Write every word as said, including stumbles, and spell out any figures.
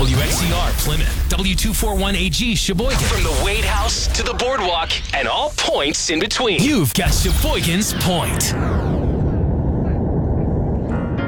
W X C R Plymouth, W two forty-one A G Sheboygan. From the Wade House to the boardwalk and all points in between. You've got Sheboygan's Point.